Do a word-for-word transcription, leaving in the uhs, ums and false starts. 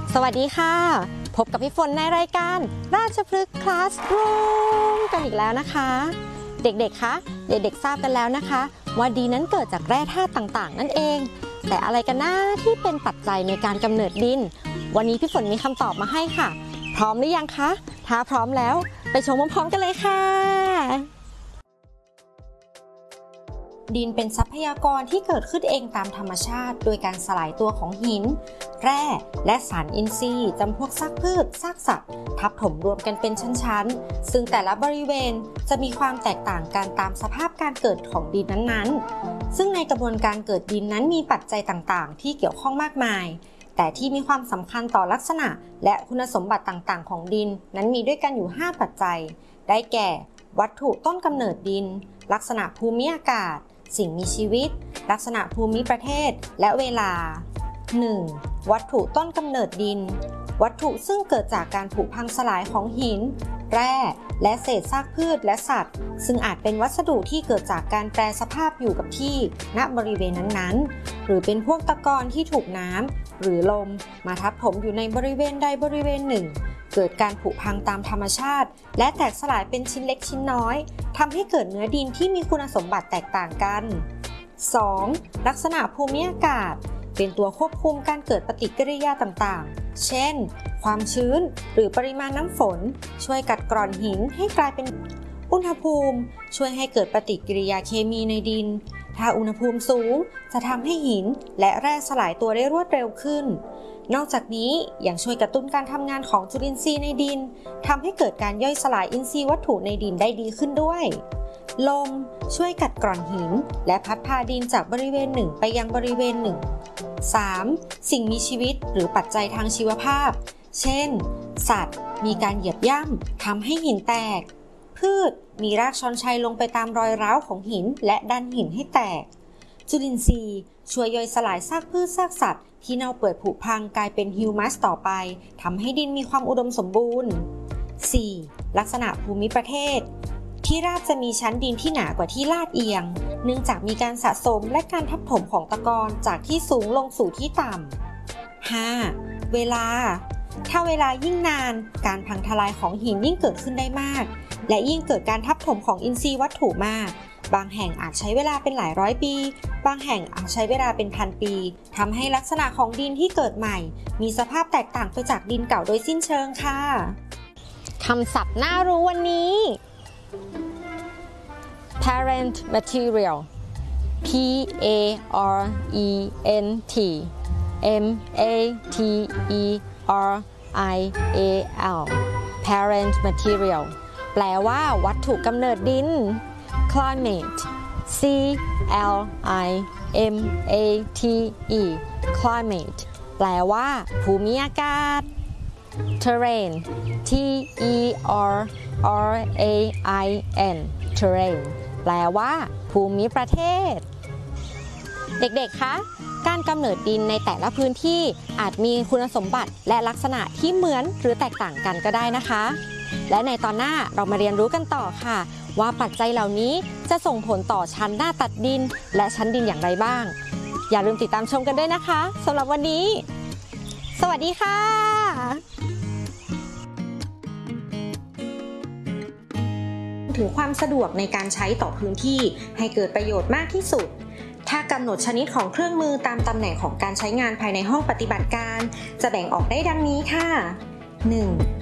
สวัสดีค่ะพบกับพี่ฝนในรายการราชพฤกษ์คลาสรูมกันอีกแล้วนะคะเด็กๆคะเด็กๆทราบกันแล้วนะคะว่าดินนั้นเกิดจากแร่ธาตุต่างๆนั่นเองแต่อะไรกันนะที่เป็นปัจจัยในการกำเนิดดินวันนี้พี่ฝนมีคำตอบมาให้ค่ะพร้อมหรือยังคะถ้าพร้อมแล้วไปชมพร้อมๆกันเลยค่ะดินเป็นทรัพยากรที่เกิดขึ้นเองตามธรรมชาติโดยการสลายตัวของหินแร่และสารอินทรีย์จำพวกซากพืชซากสัตว์ทับถมรวมกันเป็นชั้นๆซึ่งแต่ละบริเวณจะมีความแตกต่างกันตามสภาพการเกิดของดินนั้นๆซึ่งในกระบวนการเกิดดินนั้นมีปัจจัยต่างๆที่เกี่ยวข้องมากมายแต่ที่มีความสำคัญต่อลักษณะและคุณสมบัติต่างๆของดินนั้นมีด้วยกันอยู่ห้าปัจจัยได้แก่วัตถุต้นกำเนิดดินลักษณะภูมิอากาศสิ่งมีชีวิตลักษณะภูมิประเทศและเวลา หนึ่ง. วัตถุต้นกำเนิดดินวัตถุซึ่งเกิดจากการผุพังสลายของหินแร่และเศษซากพืชและสัตว์ซึ่งอาจเป็นวัสดุที่เกิดจากการแปรสภาพอยู่กับที่ณบริเวณนั้นๆหรือเป็นพวกตะกอนที่ถูกน้ำหรือลมมาทับถมอยู่ในบริเวณใดบริเวณหนึ่งเกิดการผุพังตามธรรมชาติและแตกสลายเป็นชิ้นเล็กชิ้นน้อยทำให้เกิดเนื้อดินที่มีคุณสมบัติแตกต่างกัน สอง. ลักษณะภูมิอากาศเป็นตัวควบคุมการเกิดปฏิกิริยาต่างๆเช่นความชื้นหรือปริมาณน้ำฝนช่วยกัดกร่อนหินให้กลายเป็นอุณหภูมิช่วยให้เกิดปฏิกิริยาเคมีในดินถ้าอุณหภูมิสูงจะทำให้หินและแร่สลายตัวได้รวดเร็วขึ้นนอกจากนี้ยังช่วยกระตุ้นการทำงานของจุลินทรีย์ในดินทำให้เกิดการย่อยสลายอินทรีย์วัตถุในดินได้ดีขึ้นด้วยลมช่วยกัดกร่อนหินและพัดพาดินจากบริเวณหนึ่งไปยังบริเวณหนึ่ง สาม. สิ่งมีชีวิตหรือปัจจัยทางชีวภาพเช่นสัตว์มีการเหยียบย่ำทำให้หินแตกพืชมีรากช้อนชัยลงไปตามรอยร้าวของหินและดันหินให้แตกจุลินทรีย์ช่วยย่อยสลายซากพืชซากสัตว์ที่เน่าเปื่อยผุพังกลายเป็นฮิวมัสต่อไปทำให้ดินมีความอุดมสมบูรณ์ สี่. ลักษณะภูมิประเทศที่ราบจะมีชั้นดินที่หนากว่าที่ลาดเอียงเนื่องจากมีการสะสมและการทับถมของตะกอนจากที่สูงลงสู่ที่ต่ำ ห้า. เวลาถ้าเวลายิ่งนานการพังทลายของหินยิ่งเกิดขึ้นได้มากและยิ่งเกิดการทับถมของอินทรีย์วัตถุมากบางแห่งอาจใช้เวลาเป็นหลายร้อยปีบางแห่งอาจใช้เวลาเป็นพันปีทำให้ลักษณะของดินที่เกิดใหม่มีสภาพแตกต่างไปจากดินเก่าโดยสิ้นเชิงค่ะคำศัพท์น่ารู้วันนี้ parent material P A R E N T M A T E R I A L parent material แปลว่าวัตถุกำเนิดดิน climate C L I M A T E climate แปลว่าภูมิอากาศ terrain T E R R A I N terrain แปลว่าภูมิประเทศเด็กๆคะการกำเนิดดินในแต่ละพื้นที่อาจมีคุณสมบัติและลักษณะที่เหมือนหรือแตกต่างกันก็ได้นะคะและในตอนหน้าเรามาเรียนรู้กันต่อค่ะว่าปัจจัยเหล่านี้จะส่งผลต่อชั้นหน้าตัดดินและชั้นดินอย่างไรบ้างอย่าลืมติดตามชมกันด้วยนะคะสำหรับวันนี้สวัสดีค่ะถึงความสะดวกในการใช้ต่อพื้นที่ให้เกิดประโยชน์มากที่สุดถ้ากำหนดชนิดของเครื่องมือตามตำแหน่งของการใช้งานภายในห้องปฏิบัติการจะแบ่งออกได้ดังนี้ค่ะ หนึ่ง